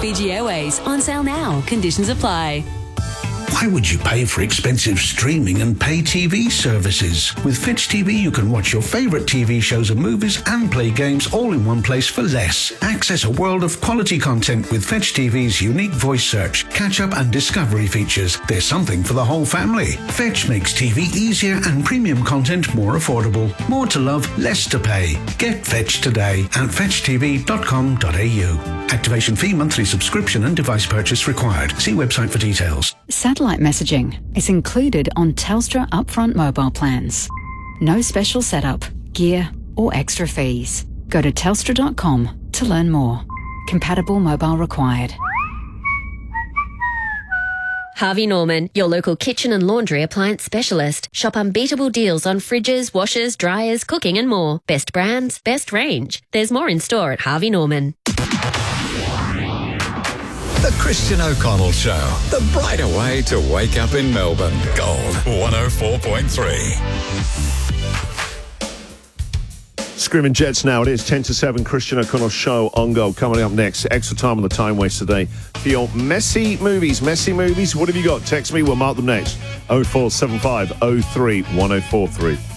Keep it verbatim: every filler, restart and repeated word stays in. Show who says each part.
Speaker 1: Fiji Airways. On sale now. Conditions apply.
Speaker 2: Why would you pay for expensive streaming and pay T V services? With Fetch T V, you can watch your favourite T V shows and movies and play games all in one place for less. Access a world of quality content with Fetch T V's unique voice search, catch-up and discovery features. There's something for the whole family. Fetch makes T V easier and premium content more affordable. More to love, less to pay. Get Fetch today at fetch t v dot com dot a u. Activation fee, monthly subscription and device purchase required. See website for details.
Speaker 3: Satellite messaging is included on Telstra upfront mobile plans. No special setup, gear or extra fees. Go to telstra dot com to learn more. Compatible mobile required.
Speaker 4: Harvey Norman, your local kitchen and laundry appliance specialist. Shop unbeatable deals on fridges, washers, dryers, cooking and more. Best brands, best range. There's more in store at Harvey Norman.
Speaker 5: The Christian O'Connell Show. The brighter way to wake up in Melbourne. Gold one oh four point three.
Speaker 6: Screaming Jets now. It is ten to seven. Christian O'Connell Show on Go. Coming up next. Extra time on the time waste today for your messy movies. Messy movies. What have you got? Text me. We'll mark them next. oh four seven five oh three one oh four three.